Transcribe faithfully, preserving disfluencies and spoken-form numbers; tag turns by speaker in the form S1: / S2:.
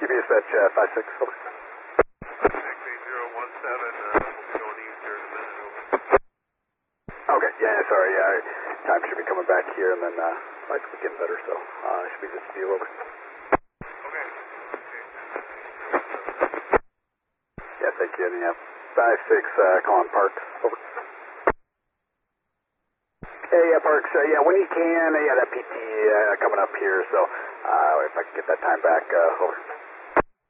S1: Give me a fetch, uh, five six, over.
S2: five six eight zero one seven, uh, we'll be going east here in a minute, over.
S1: Okay, yeah, sorry, uh, time should be coming back here, and then, uh, lights will be getting better, so, uh, should be just a few, over.
S2: Okay.
S1: Yeah, thank you, and yeah, five six, uh, calling Parks, over. Hey, yeah, Parks, uh, yeah, when you can, uh, yeah, that P T, uh, coming up here, so, uh, if I can get that time back, uh, over.